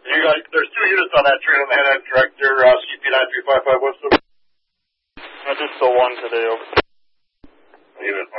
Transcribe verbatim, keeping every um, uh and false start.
You got, there's two units on that train on the head-end director, uh, C P nine three five five. What's the... I just saw one today. Unit